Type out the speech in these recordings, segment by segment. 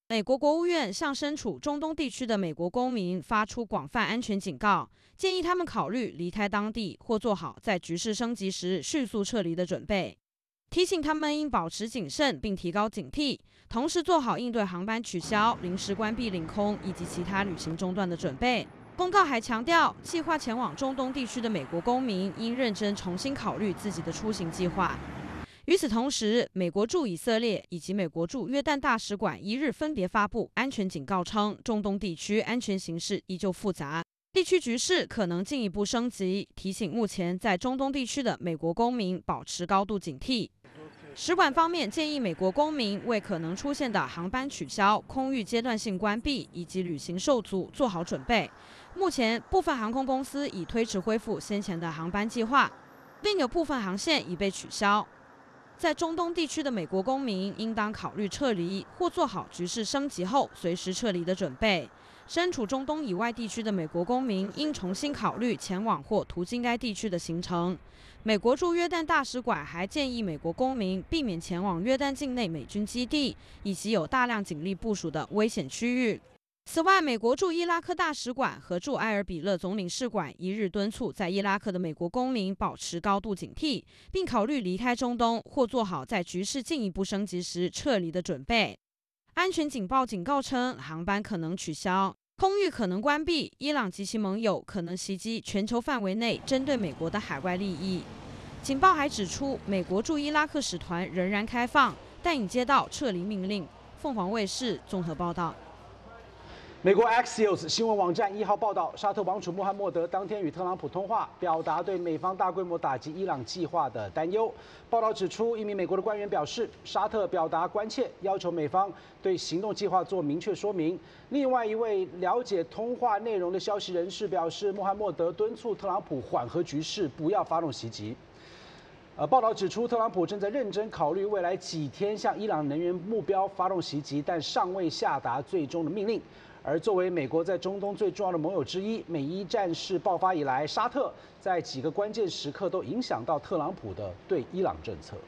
美国国务院向身处中东地区的美国公民发出广泛安全警告，建议他们考虑离开当地或做好在局势升级时迅速撤离的准备。提醒他们应保持谨慎并提高警惕，同时做好应对航班取消、临时关闭领空以及其他旅行中断的准备。公告还强调，计划前往中东地区的美国公民应认真重新考虑自己的出行计划。与此同时，美国驻以色列以及美国驻约旦大使馆一日分别发布安全警告，称中东地区安全形势依旧复杂，地区局势可能进一步升级，提醒目前在中东地区的美国公民保持高度警惕。使馆方面建议美国公民为可能出现的航班取消、空域阶段性关闭以及旅行受阻做好准备。目前，部分航空公司已推迟恢复先前的航班计划，另有部分航线已被取消。在中东地区的美国公民应当考虑撤离或做好局势升级后随时撤离的准备。身处中东以外地区的美国公民应重新考虑前往或途经该地区的行程。美国驻约旦大使馆还建议美国公民避免前往约旦境内美军基地以及有大量警力部署的危险区域。此外，美国驻伊拉克大使馆和驻埃尔比勒总领事馆一日敦促在伊拉克的美国公民保持高度警惕，并考虑离开中东或做好在局势进一步升级时撤离的准备。安全警报警告称，航班可能取消，空域可能关闭，伊朗及其盟友可能袭击全球范围内针对美国的海外利益。警报还指出，美国驻伊拉克使团仍然开放，但已接到撤离命令。凤凰卫视综合报道。 美国 Axios 新闻网站1号报道，沙特王储穆罕默德当天与特朗普通话，表达对美方大规模打击伊朗计划的担忧。报道指出，一名美国的官员表示，沙特表达关切，要求美方对行动计划做明确说明。另外一位了解通话内容的消息人士表示，穆罕默德敦促特朗普缓和局势，不要发动袭击。报道指出，特朗普正在认真考虑未来几天向伊朗能源目标发动袭击，但尚未下达最终的命令。而作为美国在中东最重要的盟友之一，美伊战事爆发以来，沙特在几个关键时刻都影响到特朗普的对伊朗政策。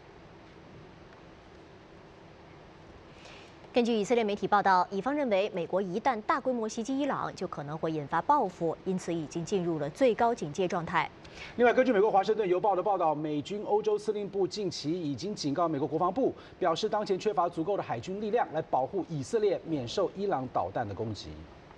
根据以色列媒体报道，以方认为美国一旦大规模袭击伊朗，就可能会引发报复，因此已经进入了最高警戒状态。 另外，根据美国《华盛顿邮报》的报道，美军欧洲司令部近期已经警告美国国防部，表示当前缺乏足够的海军力量来保护以色列免受伊朗导弹的攻击。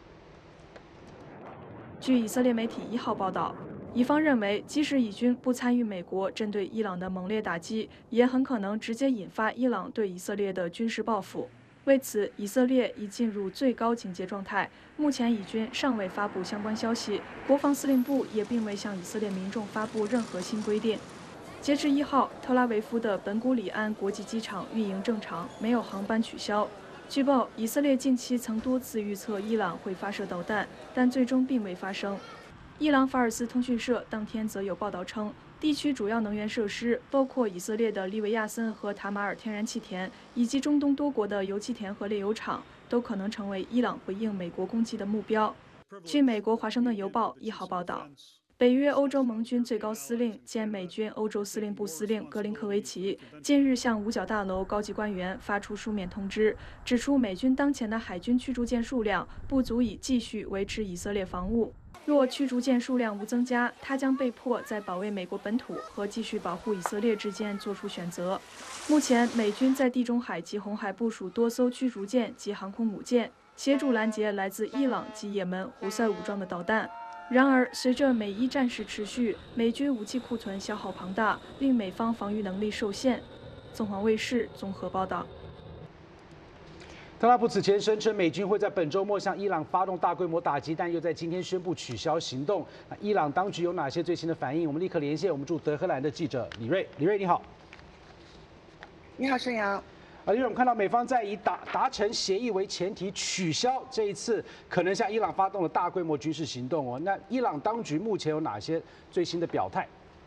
据以色列媒体1号报道，以方认为，即使以军不参与美国针对伊朗的猛烈打击，也很可能直接引发伊朗对以色列的军事报复。为此，以色列已进入最高警戒状态。目前，以军尚未发布相关消息，国防司令部也并未向以色列民众发布任何新规定。截至1号，特拉维夫的本古里安国际机场运营正常，没有航班取消。据报，以色列近期曾多次预测伊朗会发射导弹，但最终并未发生。伊朗法尔斯通讯社当天则有报道称，地区主要能源设施，包括以色列的利维亚森和塔马尔天然气田，以及中东多国的油气田和炼油厂，都可能成为伊朗回应美国攻击的目标。据美国《华盛顿邮报》1号报道，北约欧洲盟军最高司令兼美军欧洲司令部司令格林科维奇近日向五角大楼高级官员发出书面通知，指出美军当前的海军驱逐舰数量不足以继续维持以色列防务。若驱逐舰数量无增加，他将被迫在保卫美国本土和继续保护以色列之间做出选择。目前，美军在地中海及红海部署多艘驱逐舰及航空母舰，协助拦截来自伊朗及也门胡塞武装的导弹。然而，随着美伊战事持续，美军武器库存消耗庞大，令美方防御能力受限。凤凰卫视综合报道。 特朗普此前声称美军会在本周末向伊朗发动大规模打击，但又在今天宣布取消行动。伊朗当局有哪些最新的反应？我们立刻连线我们驻德黑兰的记者李瑞。李瑞，你好。 你好，盛阳。 李瑞，我们看到美方在以达成协议为前提，取消这一次可能向伊朗发动的大规模军事行动哦。那伊朗当局目前有哪些最新的表态？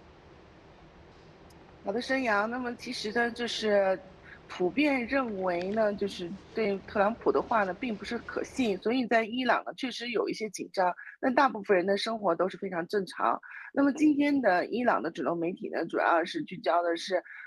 好的，盛阳。那么其实呢，就是普遍认为呢，就是对特朗普的话呢，并不是可信，所以在伊朗呢，确实有一些紧张。但大部分人的生活都是非常正常。那么今天的伊朗的主流媒体呢，主要是聚焦的是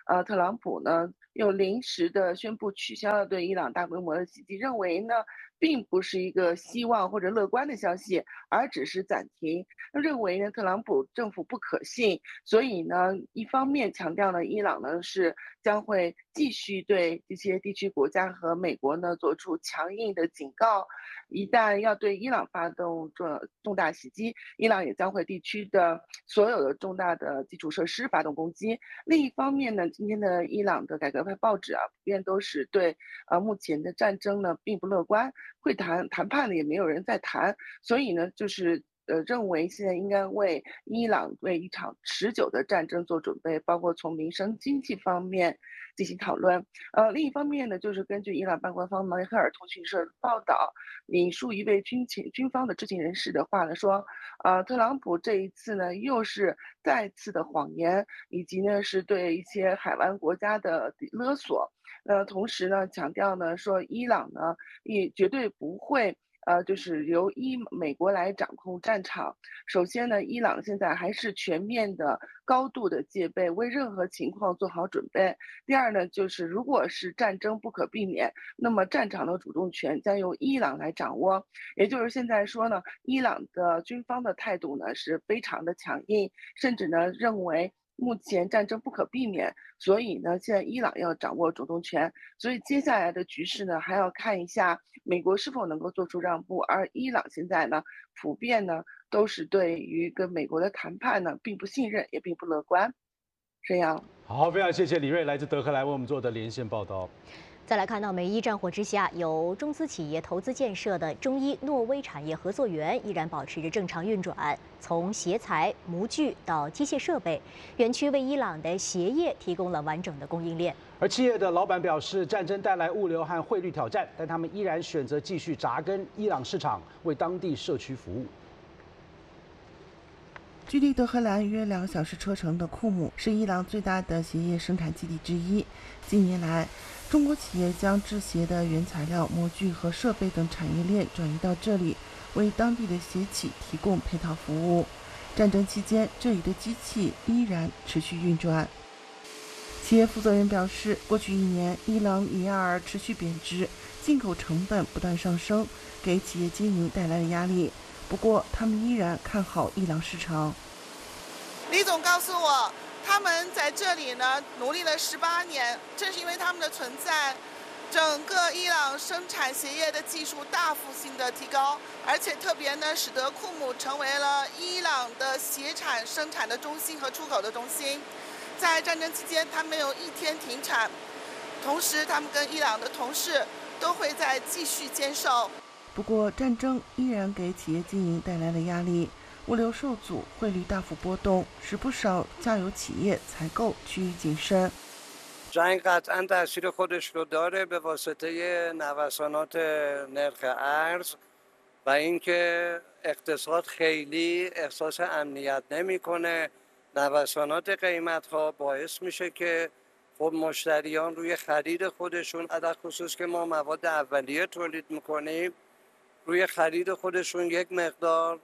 特朗普呢又临时的宣布取消了对伊朗大规模的袭击，认为呢并不是一个希望或者乐观的消息，而只是暂停。认为呢特朗普政府不可信，所以呢一方面强调呢伊朗呢是将会继续对这些地区国家和美国呢做出强硬的警告，一旦要对伊朗发动重大袭击，伊朗也将会地区的所有的重大的基础设施发动攻击。另一方面呢，今天的伊朗的改革派报纸普遍都是对目前的战争呢并不乐观，会谈判的也没有人在谈，所以呢就是认为现在应该为伊朗为一场持久的战争做准备，包括从民生经济方面进行讨论。另一方面呢，就是根据伊朗半官方梅赫尔通讯社报道，引述一位军方的知情人士的话呢说，特朗普这一次呢又是再次的谎言，以及呢是对一些海湾国家的勒索。同时呢强调呢说伊朗呢也绝对不会就是由美国来掌控战场。首先呢，伊朗现在还是全面的、高度的戒备，为任何情况做好准备。第二呢，就是如果是战争不可避免，那么战场的主动权将由伊朗来掌握。也就是现在说呢，伊朗的军方的态度呢是非常的强硬，甚至呢认为目前战争不可避免，所以呢，现在伊朗要掌握主动权，所以接下来的局势呢，还要看一下美国是否能够做出让步，而伊朗现在呢，普遍呢都是对于跟美国的谈判呢，并不信任，也并不乐观。这样。 好，非常谢谢李瑞来自德克兰为我们做的连线报道。 再来看到美伊战火之下，由中资企业投资建设的中伊诺威产业合作园依然保持着正常运转。从鞋材、模具到机械设备，园区为伊朗的鞋业提供了完整的供应链。 而企业的老板表示，战争带来物流和汇率挑战，但他们依然选择继续扎根伊朗市场，为当地社区服务。 距离德黑兰约2小时车程的库姆是伊朗最大的鞋业生产基地之一。近年来，中国企业将制鞋的原材料、模具和设备等产业链转移到这里，为当地的鞋企提供配套服务。战争期间，这里的机器依然持续运转。企业负责人表示，过去1年，伊朗里亚尔持续贬值，进口成本不断上升，给企业经营带来了压力。不过，他们依然看好伊朗市场。 李总告诉我，他们在这里呢努力了18年，正是因为他们的存在，整个伊朗生产鞋业的技术大幅性的提高，而且特别呢使得库姆成为了伊朗的鞋产生产的中心和出口的中心。在战争期间，他没有一天停产，同时他们跟伊朗的同事都会在继续坚守。 不过，战争依然给企业经营带来了压力，物流受阻，汇率大幅波动，使不少下游企业采购趋于谨慎。 جنگ قطعا تاثیر خودش رو داره به واسطه نوسانات نرخ ارز و اینکه اقتصاد خیلی احساس امنیت نمیکنه. نوسانات قیمت‌ها باعث میشه که خب مشتریان روی خرید خودشون در خصوص که ما مواد اولیه تولید میکنیم روی خرید خودشون یک مقدار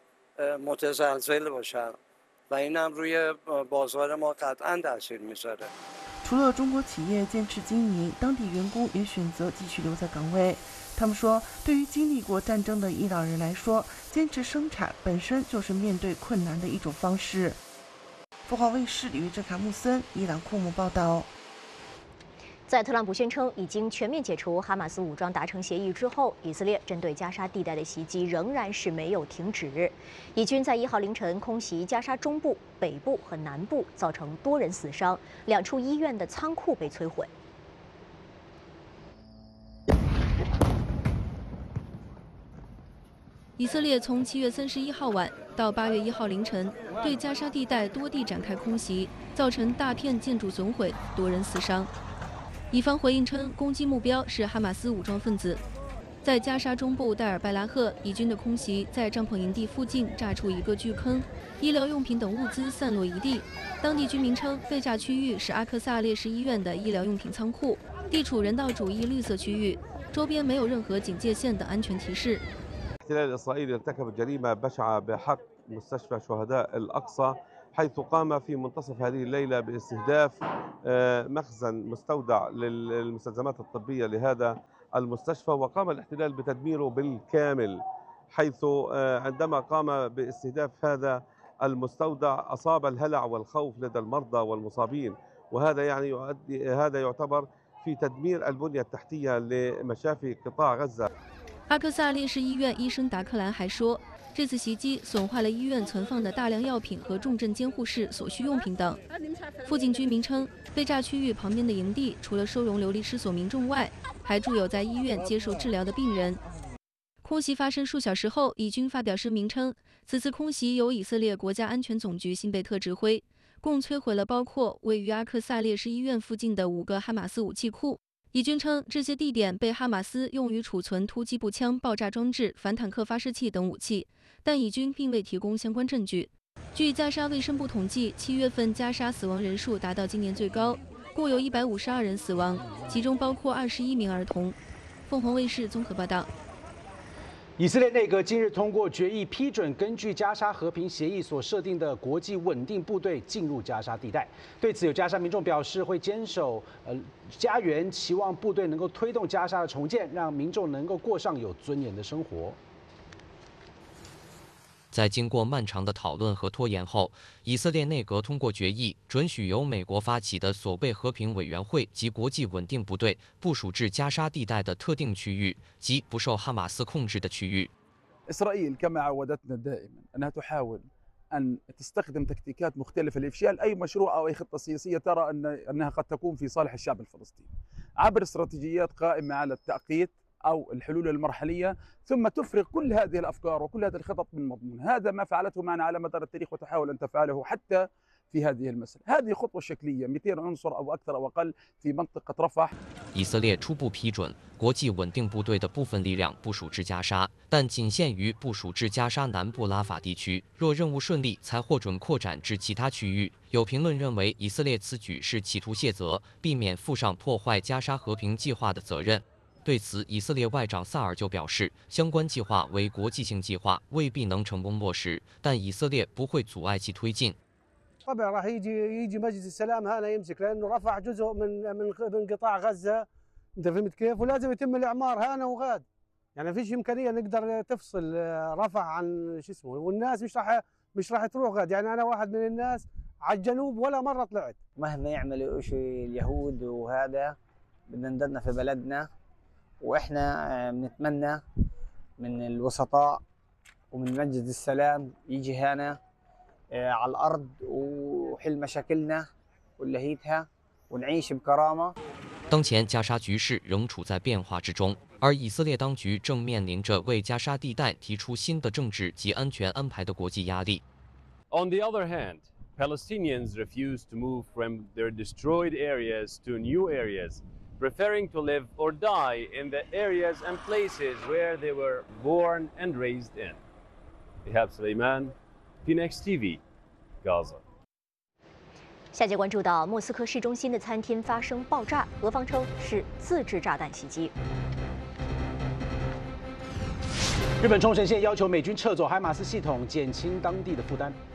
متزلزل باشن و این هم روی بازار ما قطعا تاثیر میذاره. 除了中国企业坚持经营，当地员工也选择继续留在岗位。他们说，对于经历过战争的伊朗人来说，坚持生产本身就是面对困难的一种方式。凤凰卫视李约正卡穆森，伊朗库姆报道。 在特朗普宣称已经全面解除哈马斯武装达成协议之后，以色列针对加沙地带的袭击仍然是没有停止。以军在1号凌晨空袭加沙中部、北部和南部，造成多人死伤，2处医院的仓库被摧毁。 以色列从7月31号晚到8月1号凌晨，对加沙地带多地展开空袭，造成大片建筑损毁，多人死伤。以方回应称，攻击目标是哈马斯武装分子。在加沙中部戴尔拜拉赫，以军的空袭在帐篷营地附近炸出一个巨坑，医疗用品等物资散落一地。当地居民称，被炸区域是阿克萨烈士医院的医疗用品仓库，地处人道主义绿色区域，周边没有任何警戒线等安全提示。 الاحتلال الإسرائيلي ارتكب جريمة بشعة بحق مستشفى شهداء الأقصى حيث قام في منتصف هذه الليلة باستهداف مخزن مستودع للمستلزمات الطبية لهذا المستشفى، وقام الاحتلال بتدميره بالكامل، حيث عندما قام باستهداف هذا المستودع أصاب الهلع والخوف لدى المرضى والمصابين، وهذا يعني هذا يعتبر في تدمير البنية التحتية لمشافي قطاع غزة。 阿克萨烈士医院医生达克兰还说，这次袭击损坏了医院存放的大量药品和重症监护室所需用品等。附近居民称，被炸区域旁边的营地除了收容流离失所民众外，还住有在医院接受治疗的病人。空袭发生数小时后，以军发表声明称，此次空袭由以色列国家安全总局辛贝特指挥，共摧毁了包括位于阿克萨烈士医院附近的5个哈马斯武器库。以军称，这些地点被哈马斯用于储存突击步枪、爆炸装置、反坦克发射器等武器，但以军并未提供相关证据。据加沙卫生部统计，7月份加沙死亡人数达到今年最高，共有152人死亡，其中包括21名儿童。凤凰卫视综合报道。 以色列内阁今日通过决议，批准根据加沙和平协议所设定的国际稳定部队进入加沙地带。对此，有加沙民众表示会坚守家园，期望部队能够推动加沙的重建，让民众能够过上有尊严的生活。 在经过漫长的讨论和拖延后，以色列内阁通过决议，准许由美国发起的所谓和平委员会及国际稳定部队部署至加沙地带的特定区域及不受哈马斯控制的区域。 إسرائيل كما عودتنا دائما أنها تحاول أن تستخدم تكتيكات مختلفة لإفشال أي مشروع أو أي خطة سياسية ترى أنها قد تكون في صالح الشعب الفلسطيني عبر استراتيجيات قائمة على التعقيد أو الحلول المرحلية، ثم تفرغ كل هذه الأفكار وكل هذه الخطط من مضمون. هذا ما فعلته معنا على مدار التاريخ وتحاول أن تفعله حتى في هذه المسألة. هذه خطوة شكلية 200 عنصر أو أكثر أو أقل في منطقة رفح。 以色列初步批准国际稳定部队的部分力量部署至加沙，但仅限于部署至加沙南部拉法地区。若任务顺利，才获准扩展至其他区域。有评论认为，以色列此举是企图卸责，避免负上破坏加沙和平计划的责任。对此，以色列外长萨尔就表示，相关计划为国际性计划，未必能成功落实，但以色列不会阻碍其推进。 طبعا راح يجي مجلس السلام هنا يمسك لانه رفح جزء من قطاع غزه، انت فهمت كيف؟ ولازم يتم الاعمار هنا وغاد، يعني ما فيش امكانيه نقدر تفصل رفح عن شو اسمه، والناس مش راح تروح غاد، يعني انا واحد من الناس على الجنوب ولا مره طلعت. مهما يعملوا شيء اليهود وهذا بدنا نضلنا في بلدنا، واحنا بنتمنى من الوسطاء ومن مجلس السلام يجي هنا على الأرض وحل مشاكلنا ونلهيتها ونعيش بكرامة。 当前加沙局势仍处在变化之中，而以色列当局正面临着为加沙地带提出新的政治及安全安排的国际压力。 On the other hand, Palestinians refuse to move from their destroyed areas to new areas, preferring to live or die in the areas and places where they were born and raised in. Ihab Suleiman, Phoenix TV, Gaza。 下节关注到莫斯科市中心的餐厅发生爆炸，俄方称是自制炸弹袭击。 日本冲绳县要求美军撤走海马斯系统，减轻当地的负担。